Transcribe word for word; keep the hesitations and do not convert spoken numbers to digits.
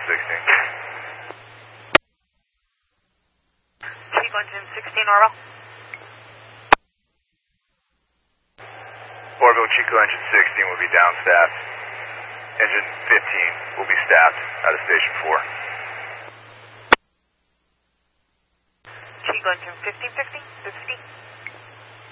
sixteen. Chico engine sixteen, Orville. Orville, Chico engine sixteen will be down staffed. Engine fifteen will be staffed out of station four. Chico engine fifteen fifty, fifty.